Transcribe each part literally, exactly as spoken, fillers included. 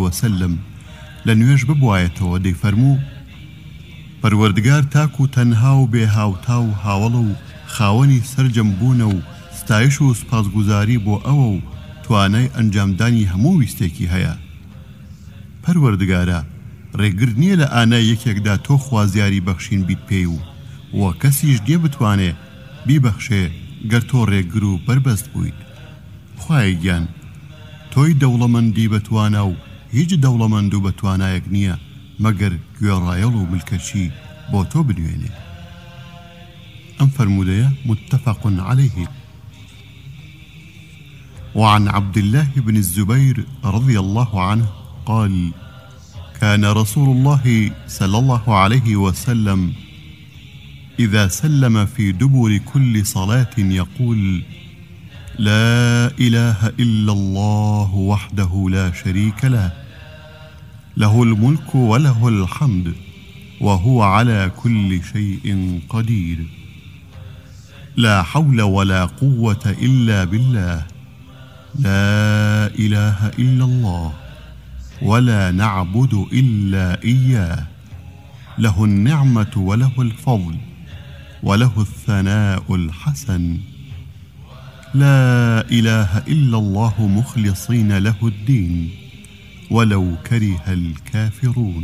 وسلم لنوێژ ببوایەتەوە دەیفەرموو پەروەردگار تاک و تەنها و بێ هاوتا و هاوڵە و خاوەنی سەرجەم بوونە و ستایش و سپاسگوزاری بۆ ئەوە و توانای ئەنجامدانی هەموو ویستێکی هەیە. پەروەردگارە ڕێگر نییە لە ئانای یەکێکدا تۆ خوازیاری بەخشین بیت پێی و وە کەسیش دێ بتوانێ بیبەخشێ گەر تۆ ڕێگر و بربەست بوویت. خوای گیان تۆی دەوڵەمەندی بەتوانە و هیچ دەوڵەمەند و بەتوانایەک نییە مەگەر گوێڕایەڵ و ملکەچی بۆ تۆ بنوێنێ. ئەم فەرمودەیە متفق عليه. وعن عبد الله بن الزبير رضي الله عنه قال كان رسول الله صلى الله عليه وسلم إذا سلم في دبر كل صلاة يقول لا إله إلا الله وحده لا شريك له له الملك وله الحمد وهو على كل شيء قدير لا حول ولا قوة إلا بالله لا إله إلا الله ولا نعبد إلا إياه له النعمة وله الفضل وله الثناء الحسن لا إله إلا الله مخلصين له الدين ولو كره الكافرون.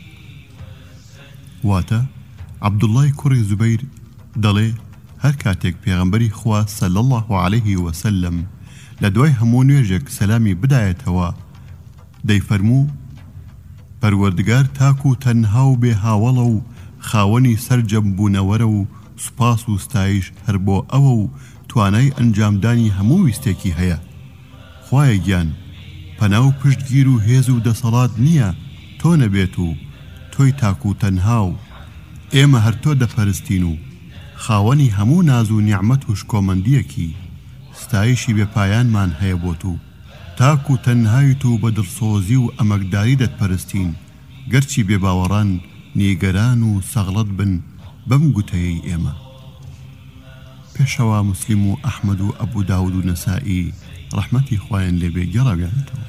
واتا عبد الله كري زبير دلي هر كاتك پیغمبری خوا صلى الله عليه وسلم لدوای هەموو نوێژێک سەلامی بدایەتەوە دەیفەرموو پەروەردگار تاک و تەنها و بێ هاوڵە و خاوەنی سەرجەم بوونەوەرە و سوپاس و ستایش هەر بۆ ئەوە و توانای ئەنجامدانی هەموو ویستێکی هەیە. خوایە گیان پەنا و پشتگیر و هێز و دەسەڵات نییە تۆ نەبێت و تۆی تاک و تەنها و ئێمە هەر تۆ دەپەرستین و خاوەنی هەموو ناز و نیعمەت و شکۆمەندیەکی ستایشی بێپایانمان هەیە بۆ تو تاک و تەنهایت و بە دڵسۆزی و ئەمەکداری دەتپەرستین گەرچی بێباوەڕان نیگەران و سەغڵەت بن بەم گوتەیەی ئێمە. پێشەوە موسلیم و ئەحمەد و ئەبوو داود و نەسائی ڕەحمەتی خوایان لێبێ گەڕاویانەتەوە.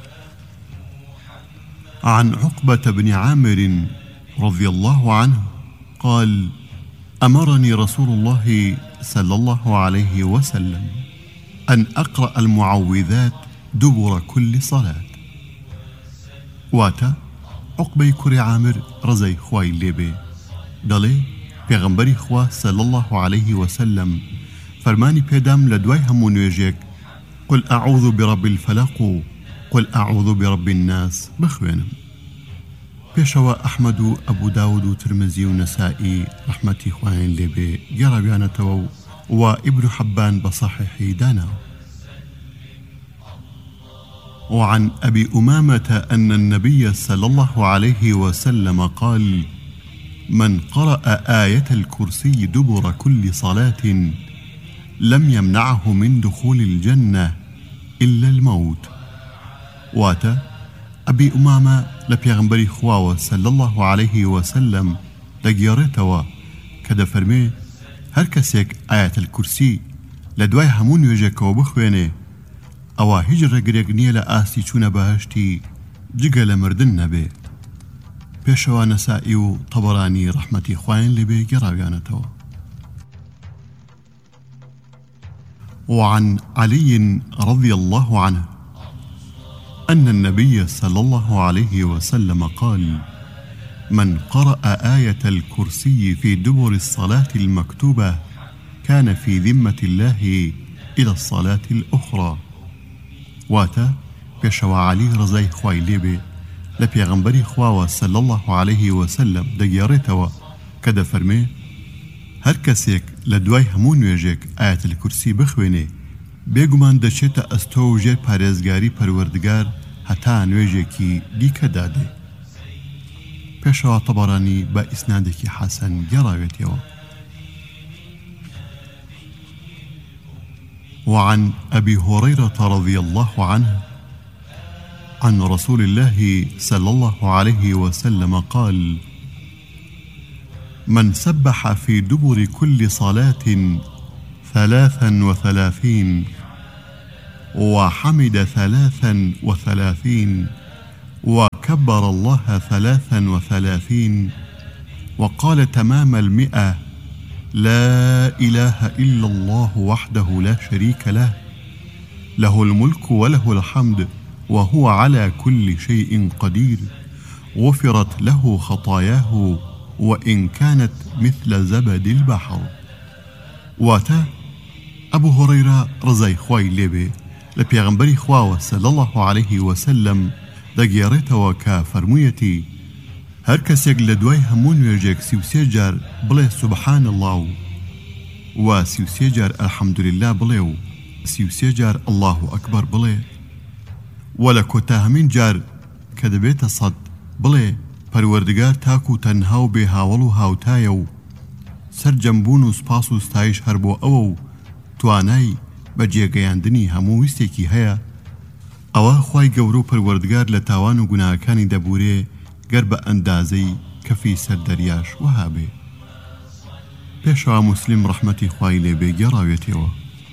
عن عقبة بن عامر رضي الله عنه قال أمرني رسول الله صلى الله عليه وسلم أن أقرأ المعوذات دبر كل صلاة. واتا عقبة كري عامر رزي خواي ليبي دلي پیغمبری خوا صلى الله عليه وسلم فرماني پیدام لدواي همون ويجيك قل أعوذ برب الفلق قل أعوذ برب الناس بخوينم. پیشوا أحمد و أبو داود و ترمزي و نسائي رحمتي خوين لبي جربيانتو وابن حبان بصحيح دانا. وعن أبي أمامة أن النبي صلى الله عليه وسلم قال من قرأ آية الكرسي دبر كل صلاة لم يمنعه من دخول الجنة إلا الموت. واتا أبي أمامة لبيغمبري خواوة صلى الله عليه وسلم دقيارتوا كده فرمي هر كسيك آية الكرسي لدواي همون يجيك وبخويني أوا هجر قريقنية لآسي چون بهشتي جگە لە مردن نەبێ. پێشەوە نەسائی و طەبەرانی ڕەحمەتی خوایان لێبێ گەڕاویانەتەوە. وعن علي رضي الله عنه أن النبي صلى الله عليه وسلم قال من قرأ آية الكرسي في دبر الصلاة المكتوبة كان في ذمة الله إلى الصلاة الأخرى. واتا پێشەوە علی ڕزای خوای لێبێ لە پێغەمبەری خواوە صلی الله عليه وسلم دەگێڕێتەوە کە دەفەرمێ هەر کەسێک لە دوای هەموو نوێژێک ئایەت الکورسی بخوێنێ بێگومان دەچێتە ئەستۆ و ژێر پارێزگاری پەروەردگار هەتا نوێژێکی دیکە دادێ. پێشەوە طەبەرانی بە ئیسنادێکی حەسەن گێڕاوێتەوە. وعن أبي هريرة رضي الله عنه عن رسول الله صلى الله عليه وسلم قال من سبح في دبر كل صلاة ثلاثا وثلاثين وحمد ثلاثا وثلاثين وكبر وكبر الله ثلاثا وثلاثين وقال تمام المئة: لا إله إلا الله وحده لا شريك له، له الملك وله الحمد وهو على كل شيء قدير، غفرت له خطاياه وإن كانت مثل زبد البحر. واتا أبو هريرة رضي خوای لێبێ لە پێغەمبەری خواوە صلی الله عليه وسلم دەگێڕێتەوە کە فەرموویەتی: هەر کەسێک لە دوای هەموو نوێژێک سیوسێ جار بڵێ سوبحان الله و سیوسێ جار الحەمدولله بڵێ و سیوسێ جار الله ئەکبەر بڵێ و لە کۆتاهەمین جار کە دەبێتە سەد بڵێ پەروەردگار تاک و تەنها و بێ هاوڵ و هاوتایە و سەرجەمبوون و سپاس و ستایش هەر بۆ ئەوە و توانای بە جێگەیاندنی هەموو ویستێکی هەیە، ئەوە خوای گەورە و پەروەردگار لە تاوان و گوناهەکانی دەبورێ گەر بە ئەندازەی کەفی سەر دەریاش وەها بێ. پێشەوە موسلیم ڕەحمەتی خوای لێبێ گێڕاوێتەوە: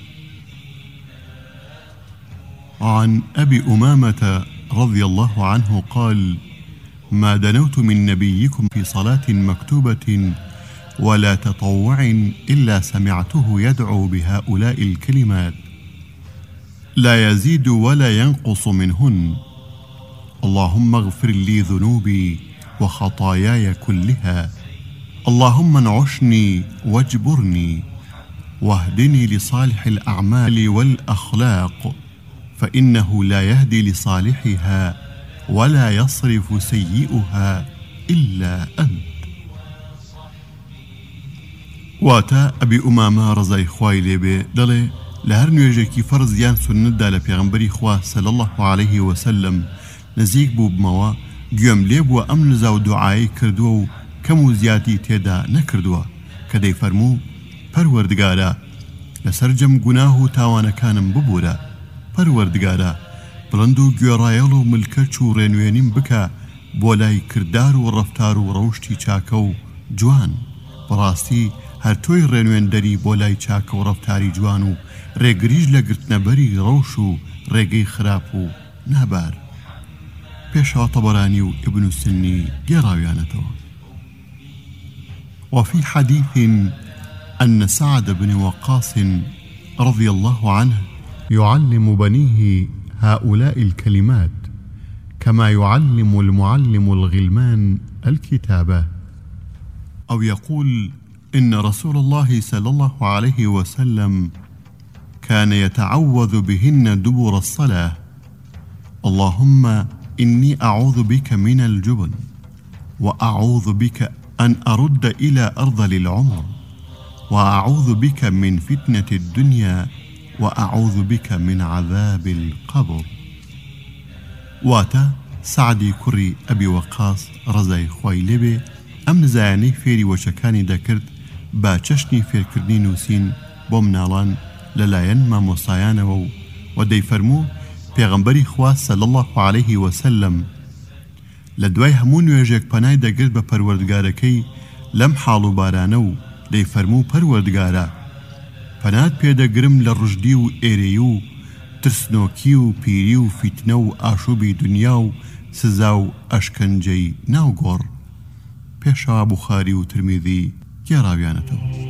عن أبي أمامة رضي الله عنه قال: ما دنوت من نبيكم في صلاة مكتوبة ولا تطوع إلا سمعته يدعو بهؤلاء الكلمات لا يزيد ولا ينقص منهن: اللهم اغفر لي ذنوبي وخطاياي كلها، اللهم انعشني واجبرني واهدني لصالح الأعمال والأخلاق، فإنه لا يهدي لصالحها ولا يصرف سيئها إلا أنت. واتا أبي أمامة رضي خوای لێبێ دەڵێ لە هەر نوێژێکی فەرز یان سونەتدا لە پێغەمبەری خوا صلی الله عليه وسلم نزیک بوو بمەوە گوێم لێ بووە ئەم نزا و دوعایی کردووە و کەم و زیاتی تێدا نەکردووە کە دەیفەرموو: پەروەردگارە لەسەر جەم گوناه و تاوانەکانم ببوورە، پەروەردگارە بڵند و گوێڕایەڵ و ملکەچ و ڕێنوێنیم بکە بۆ لای کردار و ڕەفتار و ڕەوشتی چاکە و جوان، بەڕاستی هەر تۆی ڕێنوێندەری بۆ لای چاکە و ڕەفتاری جوان و ڕێگریش لە گرتنەبەری ڕەوش و ڕێگەی خراپ و نابار. پێشەوە تەبەرانی و ئیبن سنی گێڕاویانەتەوە. وفي حديث أن سعد بن وقاص رضي الله عنه يعلم بنيه هؤلاء الكلمات كما يعلم المعلم الغلمان الكتابة، أو يقول إن رسول الله صلى الله عليه وسلم كان يتعوذ بهن دبر الصلاة: اللهم إني أعوذ بك من الجبن، وأعوذ بك أن أرد إلى أرذل العمر، وأعوذ بك من فتنة الدنيا، وأعوذ بك من عذاب القبر. واتا سعدی کوڕی ئەبی وەقاس ڕەزای خوای لێبێ ئەم نزایانەی فێری وەچەکانی دەکرد با چەشنی فێرکردنی نووسین بۆ مناڵان لەلایەن مامۆستایانەوە و و دەیفەرموو پێغەمبەری خوا صلی الله عليه وسلم لە دوای هەموو نوێژێک پەنای دەگرت بە پەروەردگارەکەی لەم حاڵ و بارانە و دەیفەرموو: پەروەردگارە پەنات پێدەگرم لە ڕژدی و ئێرەی و ترسنۆکی و پیری و فیتنە و ئاشوبی دنیا و سزا و ئەشکەنجەی ناوگۆڕ. پێشەوە بوخاری و ترمیذی گێڕاویانەتەوە.